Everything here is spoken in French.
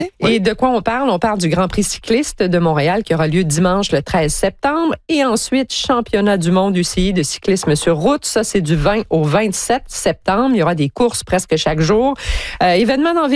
Et de quoi on parle? On parle du Grand Prix cycliste de Montréal qui aura lieu dimanche le 13 septembre. Et ensuite, championnat du monde UCI de cyclisme sur route. Ça, c'est du 20 au 27 septembre. Il y aura des courses presque chaque jour. Événement dans